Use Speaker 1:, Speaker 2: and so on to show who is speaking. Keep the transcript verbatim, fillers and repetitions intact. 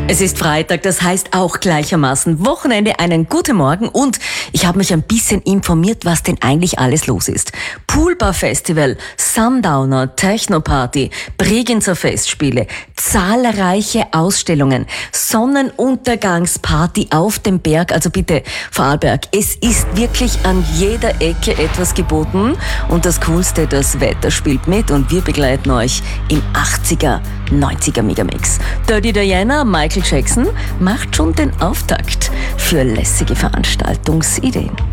Speaker 1: Es ist Freitag, das heißt auch gleichermaßen Wochenende, einen guten Morgen und ich habe mich ein bisschen informiert, was denn eigentlich alles los ist. Poolbar Festival, Sundowner, Technoparty, Bregenzer Festspiele, zahlreiche Ausstellungen, Sonnenuntergangsparty auf dem Berg, also bitte Vorarlberg, es ist wirklich an jeder Ecke etwas geboten und das Coolste, das Wetter spielt mit und wir begleiten euch im achtziger, neunziger Megamix. Dirty Diana, Michael Jackson macht schon den Auftakt für lässige Veranstaltungsideen.